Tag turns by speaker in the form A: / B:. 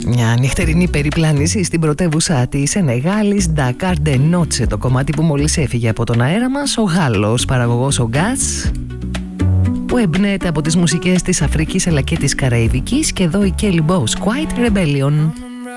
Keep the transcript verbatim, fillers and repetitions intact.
A: Μια νυχτερινή περιπλάνηση στην πρωτεύουσα της Σενεγάλης, Dakar de Noche, το κομμάτι που μόλις έφυγε από τον αέρα μας, ο Γάλλος παραγωγός ο Γκάτς, που εμπνέεται από τις μουσικές της Αφρικής αλλά και της Καραϊβικής, και εδώ η Kelly Bowes, Quiet Rebellion.